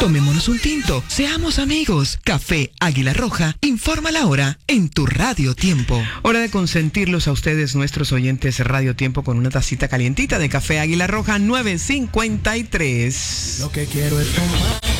Tomémonos un tinto, seamos amigos. Café Águila Roja, informa la hora en tu Radio Tiempo. Hora de consentirlos a ustedes, nuestros oyentes Radio Tiempo, con una tacita calientita de Café Águila Roja 953. Lo que quiero es tomar.